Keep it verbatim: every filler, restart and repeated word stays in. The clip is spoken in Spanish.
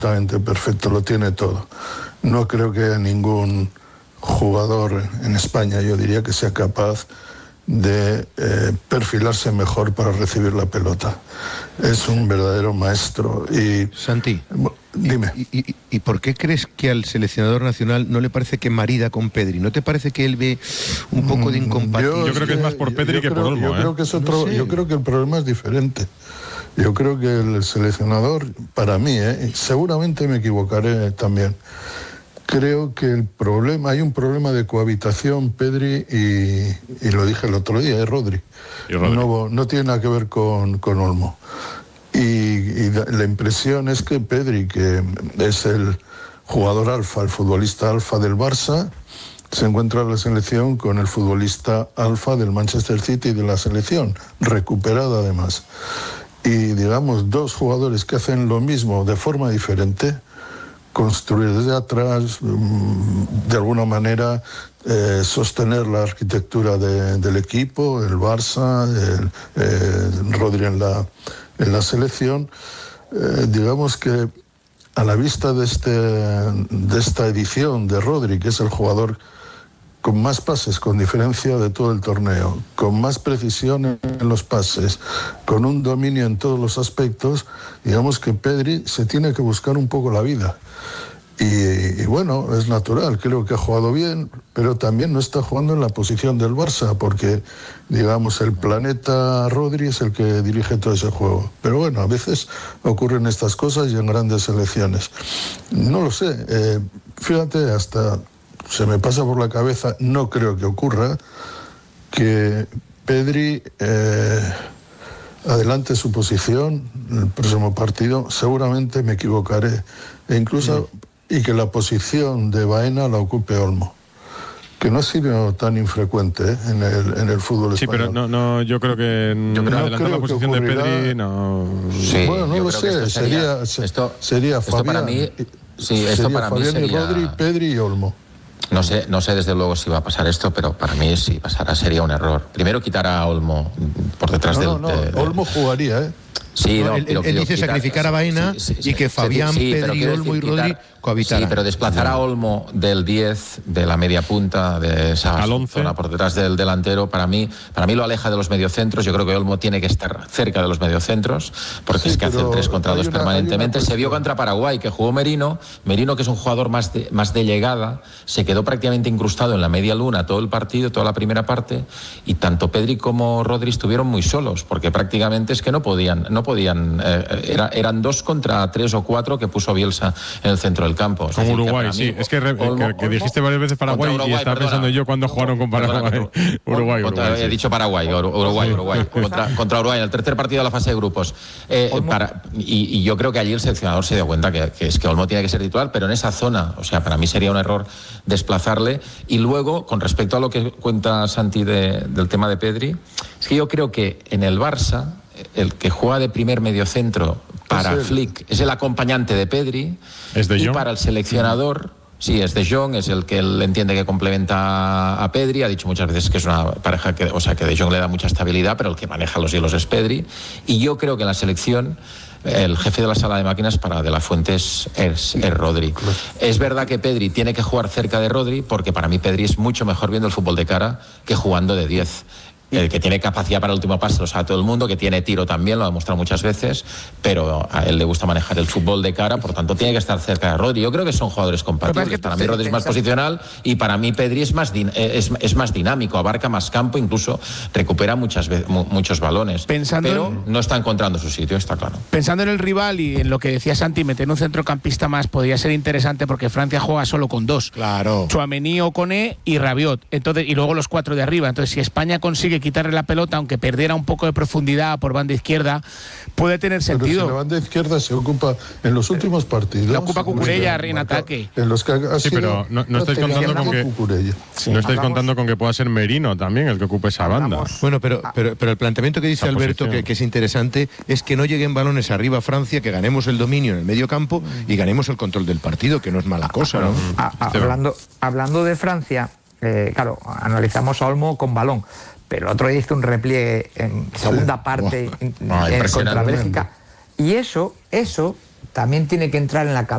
absolutamente perfecto, lo tiene todo. No creo que haya ningún jugador en España, yo diría, que sea capaz de eh, perfilarse mejor para recibir la pelota. Es un verdadero maestro. Y Santi, dime. ¿Y, y, y por qué crees que al seleccionador nacional no le parece que marida con Pedri? ¿No te parece que él ve un poco de incompatibilidad? Yo, yo creo que es más por Pedri yo, yo que creo, por Olmo. Yo ¿eh? creo que es otro. No sé. Yo creo que el problema es diferente. Yo creo que el seleccionador, para mí, ¿eh? seguramente me equivocaré también. Creo que el problema, hay un problema de cohabitación Pedri y, y lo dije el otro día, es Rodri. Y Rodri. No, no tiene nada que ver con, con Olmo. Y, y la impresión es que Pedri, que es el jugador alfa, el futbolista alfa del Barça, se encuentra en la selección con el futbolista alfa del Manchester City de la selección, recuperado además. Y digamos, dos jugadores que hacen lo mismo de forma diferente, construir desde atrás, de alguna manera eh, sostener la arquitectura de, del equipo, el Barça, el, eh, Rodri en la, en la selección. Eh, digamos que a la vista de, este, de esta edición de Rodri, que es el jugador con más pases, con diferencia de todo el torneo, con más precisión en los pases, con un dominio en todos los aspectos, digamos que Pedri se tiene que buscar un poco la vida. Y, y bueno, es natural, creo que ha jugado bien, pero también no está jugando en la posición del Barça, porque, digamos, el planeta Rodri es el que dirige todo ese juego. Pero bueno, a veces ocurren estas cosas y en grandes selecciones. No lo sé, eh, fíjate, hasta se me pasa por la cabeza, no creo que ocurra, que Pedri eh, adelante su posición en el próximo partido. Seguramente me equivocaré, e incluso mm. y que la posición de Baena la ocupe Olmo, que no ha sido tan infrecuente ¿eh? en, el, en el fútbol sí, español. Sí, pero no, no, yo creo que yo creo, adelantar no la posición de Pedri no... Sí, bueno, no lo sé, sería, sería, esto, sería esto Fabián, para mí, sí, esto sería para Fabián mí sería... y Rodri, Pedri y Olmo. No sé, no sé desde luego si va a pasar esto, pero para mí si pasará sería un error. Primero quitar a Olmo por detrás no, del... No, no, de, de... Olmo jugaría, ¿eh? Sí, no, no, él, él, él dice quitar, sacrificar a Baena sí, sí, sí, y que Fabián, sí, Pedri, Olmo y Rodri cohabitaran. Sí, pero desplazar a Olmo del diez, de la media punta, de esa zona por detrás del delantero, para mí, para mí lo aleja de los mediocentros. Yo creo que Olmo tiene que estar cerca de los mediocentros, porque sí, es que hace el tres contra dos permanentemente. Se vio contra Paraguay, que jugó Merino. Merino, que es un jugador más de, más de llegada, se quedó prácticamente incrustado en la media luna todo el partido, toda la primera parte, y tanto Pedri como Rodri estuvieron muy solos, porque prácticamente es que no podían, no podían eh, era, eran dos contra tres o cuatro que puso Bielsa en el centro del campo. Con decir, Uruguay, que sí. Mí, es que, re, Olmo, que, que dijiste varias veces Paraguay Uruguay, y estaba perdona, pensando yo cuando jugaron con Paraguay. Perdona, Uruguay, contra, Uruguay. He sí. dicho Paraguay, Uruguay, Uruguay. contra, contra Uruguay, en el tercer partido de la fase de grupos. Eh, para, y, y yo creo que allí el seleccionador se dio cuenta que, que es que Olmo tiene que ser titular, pero en esa zona, o sea, para mí sería un error desplazarle. Y luego, con respecto a lo que cuenta Santi de, del tema de Pedri, es que yo creo que en el Barça, el que juega de primer mediocentro para es Flick es el acompañante de Pedri, ¿Es de y Jong? para el seleccionador, sí, es de Jong, es el que él entiende que complementa a Pedri. Ha dicho muchas veces que es una pareja que, o sea, que de Jong le da mucha estabilidad, pero el que maneja los hilos es Pedri. Y yo creo que en la selección el jefe de la sala de máquinas para De La Fuente es, es, es Rodri. Es verdad que Pedri tiene que jugar cerca de Rodri, porque para mí Pedri es mucho mejor viendo el fútbol de cara que jugando de diez. El que tiene capacidad para el último pase lo sabe todo el mundo, que tiene tiro también, lo ha demostrado muchas veces, pero a él le gusta manejar el fútbol de cara, por tanto tiene que estar cerca de Rodri. Yo creo que son jugadores compatibles. Que para mí Rodri es más posicional y para mí Pedri es más, es, es más dinámico, abarca más campo, incluso recupera muchas veces, muchos balones. Pensando pero en... no está encontrando su sitio, está claro. Pensando en el rival y en lo que decía Santi, meter un centrocampista más podría ser interesante, porque Francia juega solo con dos. Claro. Tchouaméni, Koné y Rabiot. Entonces, y luego los cuatro de arriba. Entonces, si España consigue quitarle la pelota, aunque perdiera un poco de profundidad por banda izquierda, puede tener sentido. Pero si la banda izquierda se ocupa en los últimos partidos. La ocupa Cucurella en ataque. En los que ha sí, pero no, no estáis contando con que sí. no estáis Hablamos, contando con que pueda ser Merino también el que ocupe esa banda. Hablamos, bueno, pero, pero, pero el planteamiento que dice esa Alberto, que, que es interesante, es que no lleguen balones arriba a Francia, que ganemos el dominio en el medio campo y ganemos el control del partido, que no es mala cosa, ¿no? A, a, hablando, hablando de Francia, eh, claro, analizamos a Olmo con balón, pero el otro día hizo un repliegue en segunda sí. parte wow. en, en, contra Bélgica. Y eso, eso también tiene que entrar en la cabeza.